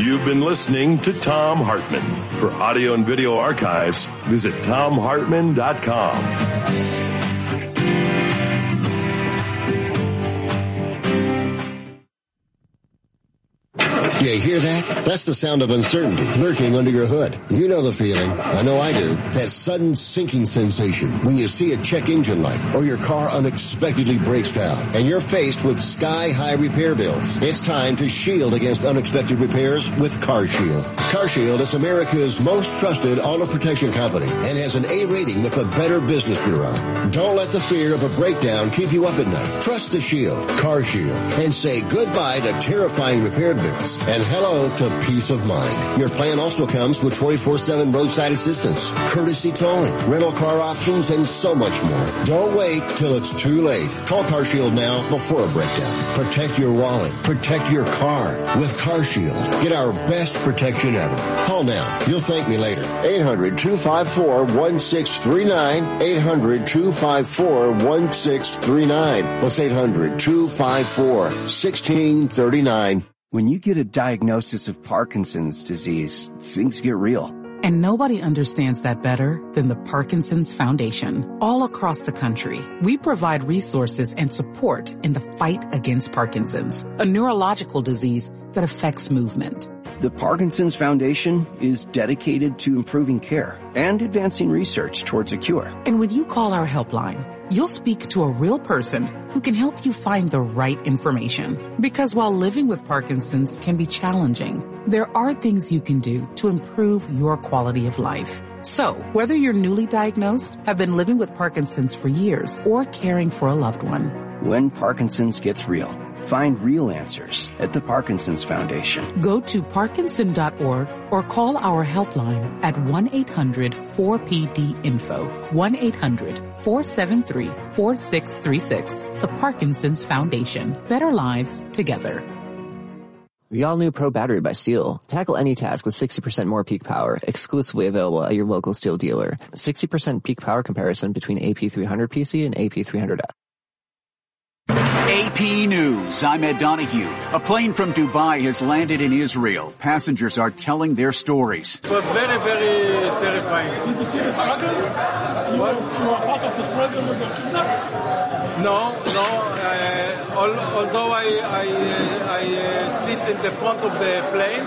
You've been listening to Thom Hartmann. For audio and video archives, visit thomhartmann.com. You hear that? That's the sound of uncertainty lurking under your hood. You know the feeling. I know I do. That sudden sinking sensation when you see a check engine light or your car unexpectedly breaks down and you're faced with sky-high repair bills. It's time to shield against unexpected repairs with CarShield. CarShield is America's most trusted auto protection company and has an A rating with the Better Business Bureau. Don't let the fear of a breakdown keep you up at night. Trust the Shield, CarShield, and say goodbye to terrifying repair bills and hello to peace of mind. Your plan also comes with 24/7 roadside assistance, courtesy towing, rental car options, and so much more. Don't wait till it's too late. Call CarShield now before a breakdown. Protect your wallet. Protect your car with CarShield. Get our best protection ever. Call now. You'll thank me later. 800-254-1639. 800-254-1639. That's 800-254-1639. When you get a diagnosis of Parkinson's disease, things get real. And nobody understands that better than the Parkinson's Foundation. All across the country, we provide resources and support in the fight against Parkinson's, a neurological disease that affects movement. The Parkinson's Foundation is dedicated to improving care and advancing research towards a cure. And when you call our helpline, you'll speak to a real person who can help you find the right information. Because while living with Parkinson's can be challenging, there are things you can do to improve your quality of life. So, whether you're newly diagnosed, have been living with Parkinson's for years, or caring for a loved one, when Parkinson's gets real, find real answers at the Parkinson's Foundation. Go to parkinson.org or call our helpline at 1-800-4PD-INFO, 1-800-473-4636. The Parkinson's Foundation. Better lives together. The all-new Pro Battery by STIHL. Tackle any task with 60% more peak power, exclusively available at your local STIHL dealer. 60% peak power comparison between AP300 PC and AP300F. AP News. I'm Ed Donahue. A plane from Dubai has landed in Israel. Passengers are telling their stories. It was very, very terrifying. Did you see the struggle? You were part of the struggle with the kidnapping? No. Although I sit in the front of the plane,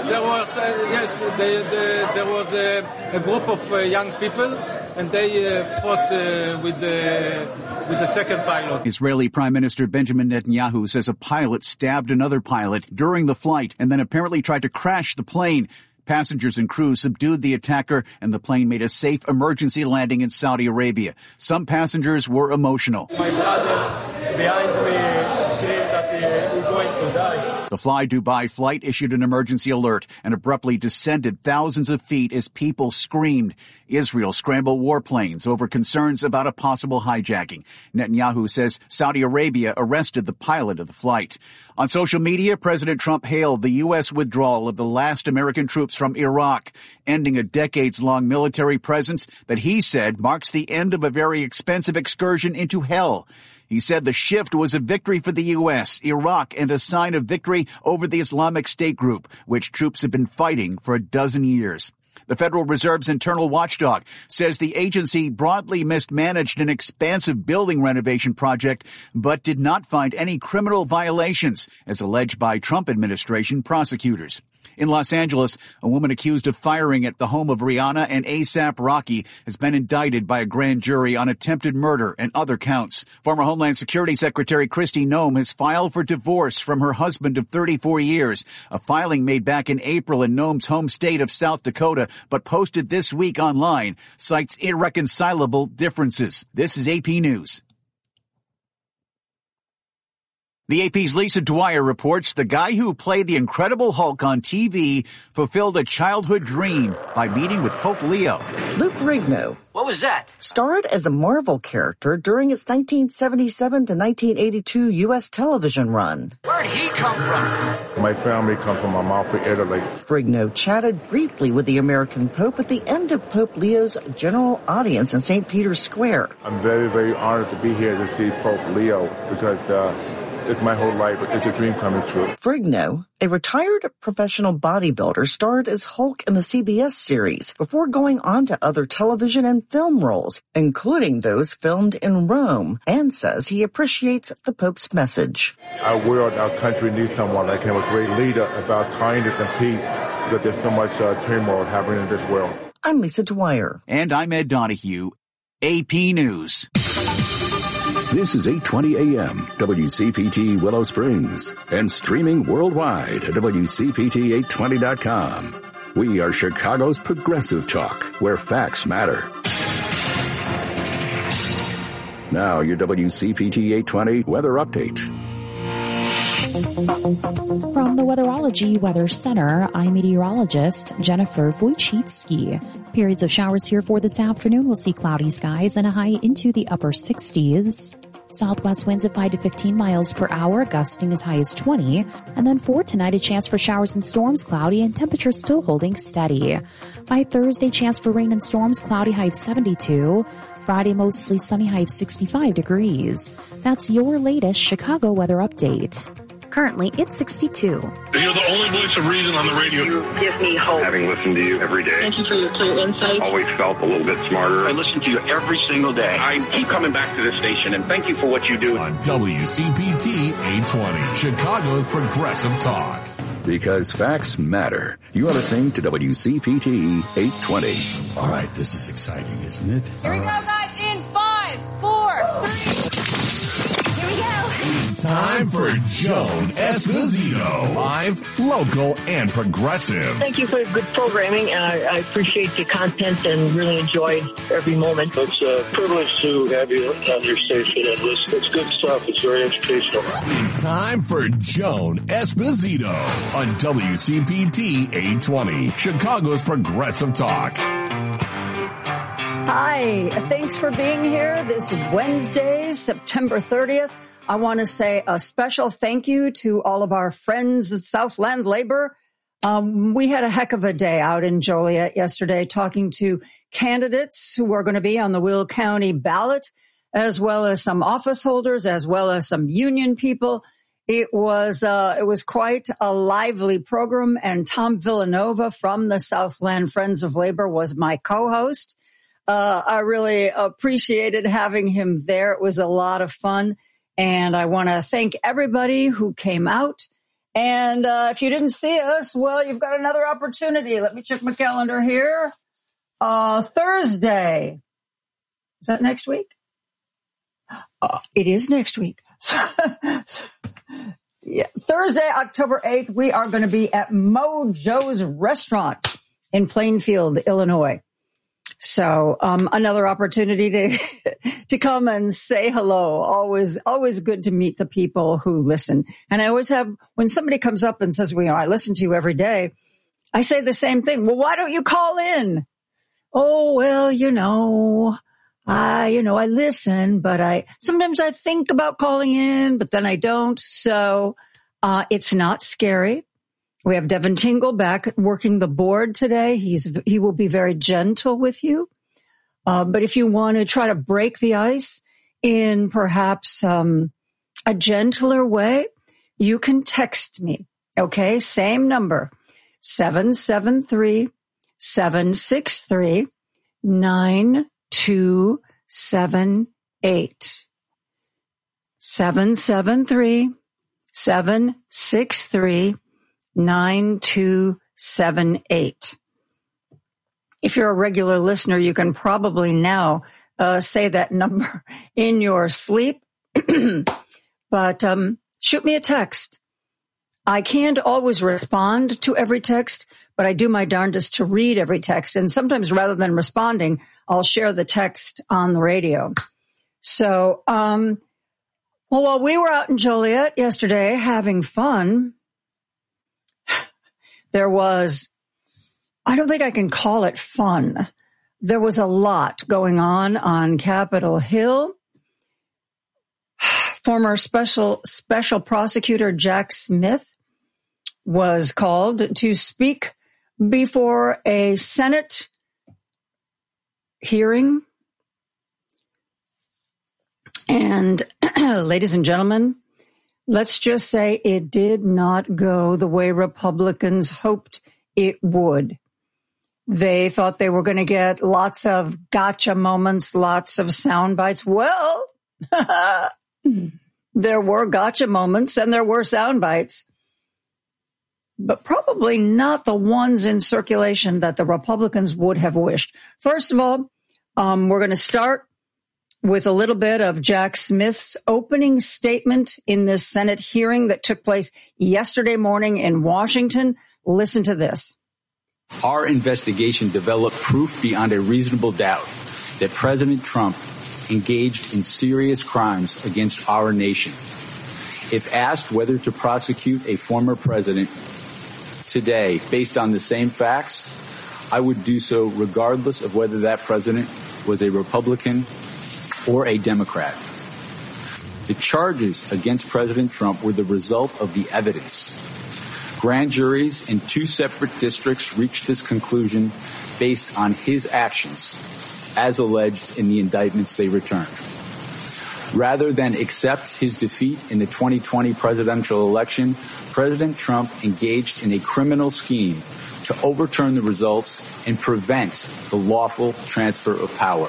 there was a group of young people, and they fought with the second pilot. Israeli Prime Minister Benjamin Netanyahu says a pilot stabbed another pilot during the flight and then apparently tried to crash the plane. Passengers and crew subdued the attacker, and the plane made a safe emergency landing in Saudi Arabia. Some passengers were emotional. My brother behind me screamed that we're going to die. The Fly Dubai flight issued an emergency alert and abruptly descended thousands of feet as people screamed. Israel scrambled warplanes over concerns about a possible hijacking. Netanyahu says Saudi Arabia arrested the pilot of the flight. On social media, President Trump hailed the U.S. withdrawal of the last American troops from Iraq, ending a decades-long military presence that he said marks the end of a very expensive excursion into hell. He said the shift was a victory for the U.S., Iraq, and a sign of victory over the Islamic State group, which troops have been fighting for a dozen years. The Federal Reserve's internal watchdog says the agency broadly mismanaged an expansive building renovation project, but did not find any criminal violations, as alleged by Trump administration prosecutors. In Los Angeles, a woman accused of firing at the home of Rihanna and A$AP Rocky has been indicted by a grand jury on attempted murder and other counts. Former Homeland Security Secretary Kristi Noem has filed for divorce from her husband of 34 years, a filing made back in April in Noem's home state of South Dakota, but posted this week online, cites irreconcilable differences. This is AP News. The AP's Lisa Dwyer reports the guy who played the Incredible Hulk on TV fulfilled a childhood dream by meeting with Pope Leo. Luke Rigno. What was that? Starred as a Marvel character during its 1977 to 1982 U.S. television run. Where'd he come from? My family come from Amalfi, Italy. Rigno chatted briefly with the American Pope at the end of Pope Leo's general audience in St. Peter's Square. I'm very, very honored to be here to see Pope Leo because it's my whole life. It's a dream coming true. Frigno, a retired professional bodybuilder, starred as Hulk in the CBS series before going on to other television and film roles, including those filmed in Rome, and says he appreciates the Pope's message. Our world, our country needs someone like him, a great leader about kindness and peace, because there's so much turmoil happening in this world. I'm Lisa Dwyer. And I'm Ed Donahue. AP News. This is 820 AM, WCPT Willow Springs, and streaming worldwide at WCPT820.com. We are Chicago's progressive talk, where facts matter. Now, your WCPT 820 weather update. From the Weatherology Weather Center, I'm meteorologist Jennifer Wojcicki. Periods of showers here for this afternoon. We'll see cloudy skies and a high into the upper 60s. Southwest winds at 5 to 15 miles per hour, gusting as high as 20. And then for tonight, a chance for showers and storms, cloudy, and temperatures still holding steady. By Thursday, chance for rain and storms, cloudy, high of 72. Friday, mostly sunny, high of 65 degrees. That's your latest Chicago weather update. Currently, it's 62. You're the only voice of reason on the radio. You give me hope. Having listened to you every day. Thank you for your clear insight. Always felt a little bit smarter. I listen to you every single day. I keep coming back to this station, and thank you for what you do. On WCPT 820, Chicago's Progressive Talk. Because facts matter. You are listening to WCPT 820. All right, this is exciting, isn't it? Here we go, guys, in 5, 4, 3. Here we go. It's time for Joan Esposito. Live, local, and progressive. Thank you for good programming, and I appreciate the content and really enjoyed every moment. It's a privilege to have you on your station and listen. It's good stuff. It's very educational. It's time for Joan Esposito on WCPT 820, Chicago's Progressive Talk. Hi, thanks for being here this Wednesday, September 30th. I want to say a special thank you to all of our friends at Southland Labor. We had a heck of a day out in Joliet yesterday talking to candidates who are going to be on the Will County ballot, as well as some office holders, as well as some union people. It was quite a lively program, and Tom Villanova from the Southland Friends of Labor was my co-host. I really appreciated having him there. It was a lot of fun. And I want to thank everybody who came out. And if you didn't see us, well, you've got another opportunity. Let me check my calendar here. Thursday. Is that next week? It is next week. Yeah. Thursday, October 8th, we are going to be at Mojo's Restaurant in Plainfield, Illinois. So, another opportunity to come and say hello. Always good to meet the people who listen. And I always have, when somebody comes up and says, well, I listen to you every day, I say the same thing. Well, why don't you call in? Oh, well, I listen, but sometimes I think about calling in, but then I don't. So, it's not scary. We have Devin Tingle back working the board today. He will be very gentle with you. But if you want to try to break the ice in perhaps a gentler way, you can text me. Okay, same number, 773-763-9278. 773-763-9278. If you're a regular listener, you can probably now say that number in your sleep. But shoot me a text. I can't always respond to every text, but I do my darndest to read every text. And sometimes rather than responding, I'll share the text on the radio. So, well, while we were out in Joliet yesterday having fun, there was, I don't think I can call it fun. There was a lot going on Capitol Hill. Former special prosecutor Jack Smith was called to speak before a Senate hearing. And ladies and gentlemen, Let's just say it did not go the way Republicans hoped it would. They thought they were going to get lots of gotcha moments, lots of sound bites. Well, there were gotcha moments and there were sound bites, but probably not the ones in circulation that the Republicans would have wished. First of all, we're going to start with a little bit of Jack Smith's opening statement in this Senate hearing that took place yesterday morning in Washington. Listen to this. Our investigation developed proof beyond a reasonable doubt that President Trump engaged in serious crimes against our nation. If asked whether to prosecute a former president today based on the same facts, I would do so regardless of whether that president was a Republican or a Democrat. The charges against President Trump were the result of the evidence. Grand juries in 2 separate districts reached this conclusion based on his actions, as alleged in the indictments they returned. Rather than accept his defeat in the 2020 presidential election, President Trump engaged in a criminal scheme to overturn the results and prevent the lawful transfer of power.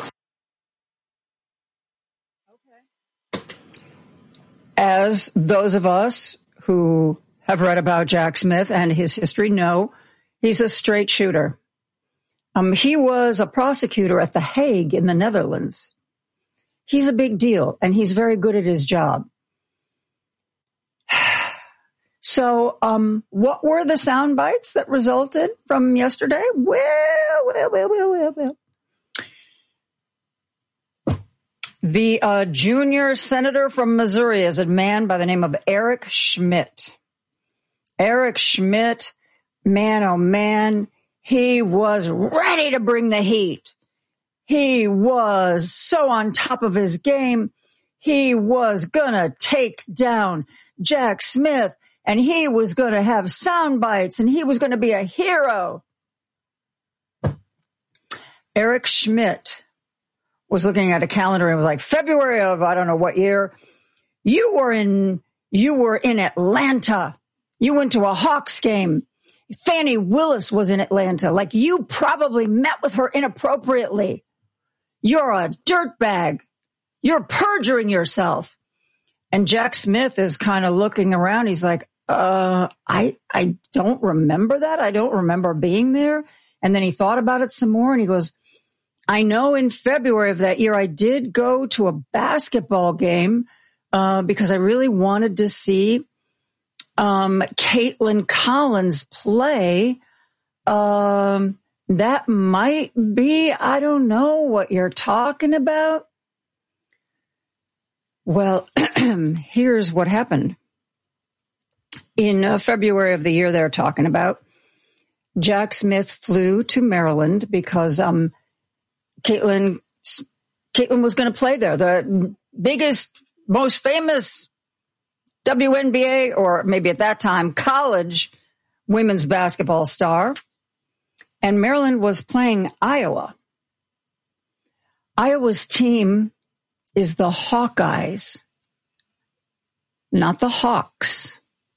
As those of us who have read about Jack Smith and his history know, he's a straight shooter. He was a prosecutor at The Hague in the Netherlands. He's a big deal, and he's very good at his job. So, what were the sound bites that resulted from yesterday? Well. The junior senator from Missouri is a man by the name of Eric Schmitt. Eric Schmitt, man, oh man, he was ready to bring the heat. He was so on top of his game. He was gonna take down Jack Smith, and he was gonna have sound bites, and he was gonna be a hero. Eric Schmitt was looking at a calendar and was like, February of I don't know what year, you were in Atlanta. You went to a Hawks game. Fannie Willis was in Atlanta. Like, you probably met with her inappropriately. You're a dirtbag. You're perjuring yourself. And Jack Smith is kind of looking around. He's like, I don't remember that. I don't remember being there. And then he thought about it some more and he goes, I know in February of that year, I did go to a basketball game, because I really wanted to see Caitlin Collins play. That might be, I don't know what you're talking about. Well, here's what happened. In February of the year they're talking about, Jack Smith flew to Maryland because Caitlin was going to play there. The biggest, most famous WNBA, or maybe at that time, college women's basketball star. And Maryland was playing Iowa. Iowa's team is the Hawkeyes, not the Hawks.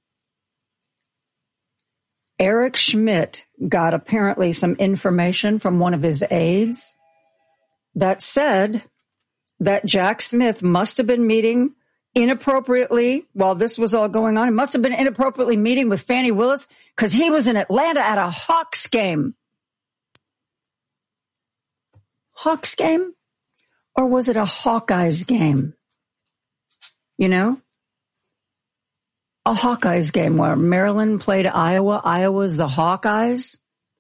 Eric Schmitt got apparently some information from one of his aides that said that Jack Smith must have been meeting inappropriately while this was all going on. He must have been inappropriately meeting with Fannie Willis because he was in Atlanta at a Hawks game. Hawks game? Or was it a Hawkeyes game? You know? A Hawkeyes game where Maryland played Iowa. Iowa's the Hawkeyes.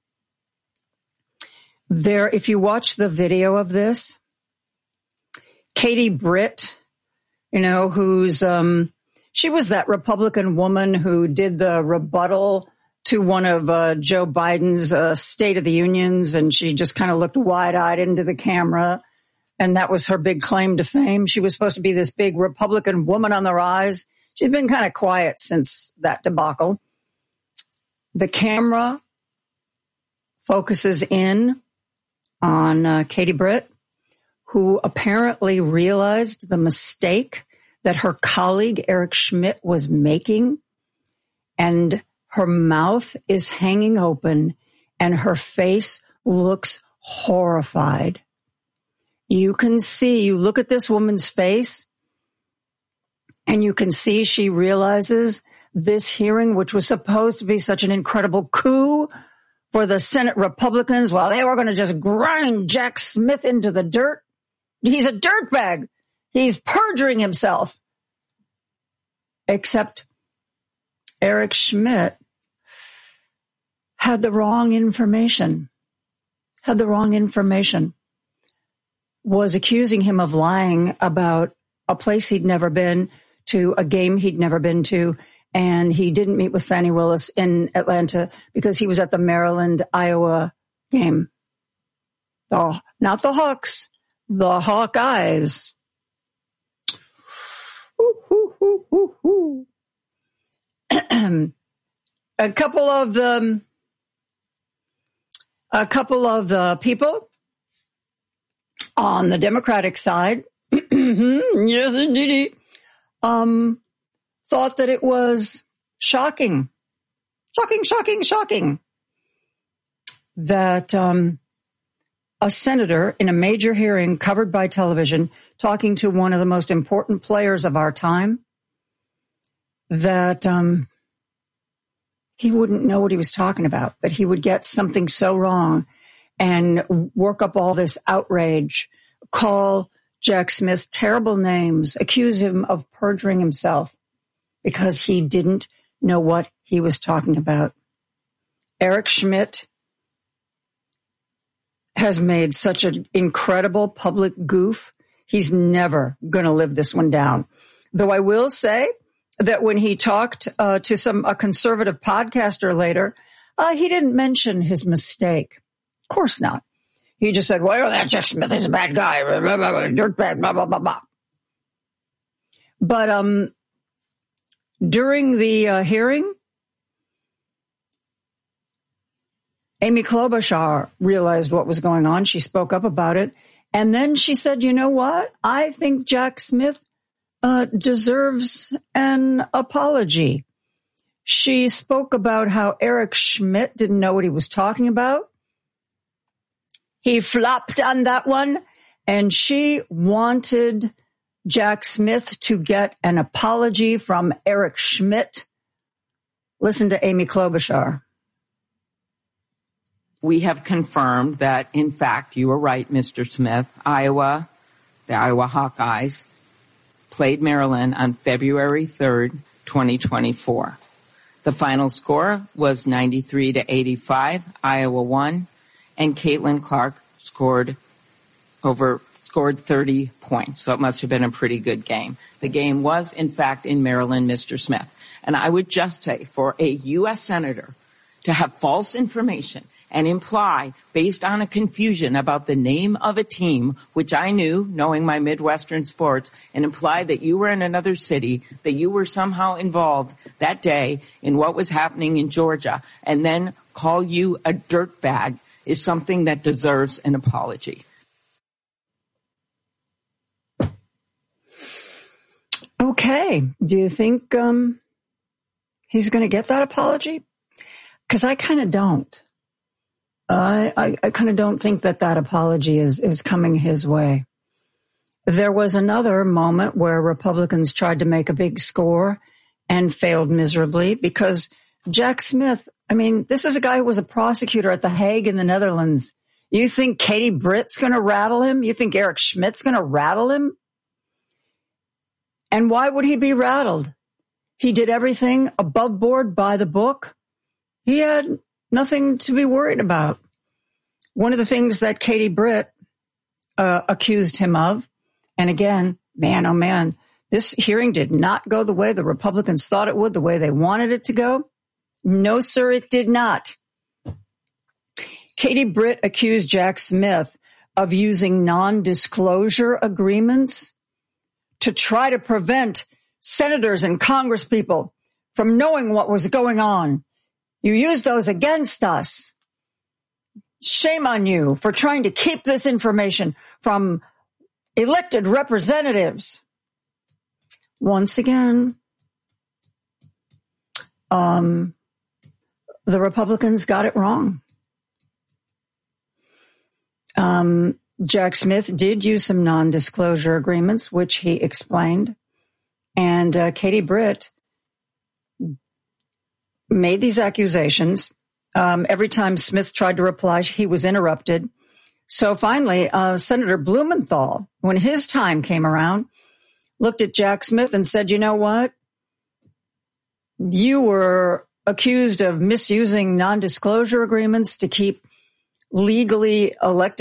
There, if you watch the video of this, Katie Britt, you know, who's, she was that Republican woman who did the rebuttal to one of Joe Biden's State of the Unions, and she just kind of looked wide-eyed into the camera, and that was her big claim to fame. She was supposed to be this big Republican woman on the rise. She's been kind of quiet since that debacle. The camera focuses in on Katie Britt, who apparently realized the mistake that her colleague Eric Schmidt was making, and her mouth is hanging open and her face looks horrified. You can see, you look at this woman's face, and you can see she realizes this hearing, which was supposed to be such an incredible coup for the Senate Republicans, while they were going to just grind Jack Smith into the dirt. He's a dirtbag. He's perjuring himself. Except Eric Schmidt had the wrong information. Was accusing him of lying about a place he'd never been to, a game he'd never been to, and he didn't meet with Fannie Willis in Atlanta because he was at the Maryland-Iowa game. Oh, not the Hawks, the Hawkeyes. A couple of the people on the Democratic side, yes, indeed, thought that it was shocking that a senator in a major hearing covered by television talking to one of the most important players of our time, that he wouldn't know what he was talking about, that he would get something so wrong and work up all this outrage, call Jack Smith terrible names, accuse him of perjuring himself because he didn't know what he was talking about. Eric Schmidt has made such an incredible public goof. He's never going to live this one down. Though I will say that when he talked to a conservative podcaster later, he didn't mention his mistake. Of course not. He just said, well, that Jack Smith is a bad guy, dirtbag, blah, blah, blah, blah. But during the hearing, Amy Klobuchar realized what was going on. She spoke up about it. And then she said, you know what? I think Jack Smith deserves an apology. She spoke about how Eric Schmidt didn't know what he was talking about. He flopped on that one, and she wanted Jack Smith to get an apology from Eric Schmidt. Listen to Amy Klobuchar. We have confirmed that, in fact, you were right, Mr. Smith. The Iowa Hawkeyes played Maryland on February 3rd, 2024. The final score was 93-85. Iowa won, and Caitlin Clark scored 30 points. So it must have been a pretty good game. The game was, in fact, in Maryland, Mr. Smith. And I would just say, for a U.S. senator to have false information and imply, based on a confusion about the name of a team, which I knew, knowing my Midwestern sports, and imply that you were in another city, that you were somehow involved that day in what was happening in Georgia, and then call you a dirtbag is something that deserves an apology. Okay. Do you think he's going to get that apology? Because I kind of don't. I kind of don't think that apology is coming his way. There was another moment where Republicans tried to make a big score and failed miserably because Jack Smith, I mean, this is a guy who was a prosecutor at The Hague in the Netherlands. You think Katie Britt's going to rattle him? You think Eric Schmidt's going to rattle him? And why would he be rattled? He did everything above board, by the book. He had nothing to be worried about. One of the things that Katie Britt accused him of, and again, man, oh man, this hearing did not go the way the Republicans thought it would, the way they wanted it to go. No, sir, it did not. Katie Britt accused Jack Smith of using non-disclosure agreements to try to prevent senators and congresspeople from knowing what was going on. You used those against us. Shame on you for trying to keep this information from elected representatives. once again, the Republicans got it wrong. Jack Smith did use some non-disclosure agreements, which he explained. And Katie Britt made these accusations. Every time Smith tried to reply, he was interrupted. So finally, Senator Blumenthal, when his time came around, looked at Jack Smith and said, you know what? You were accused of misusing non-disclosure agreements to keep legally elected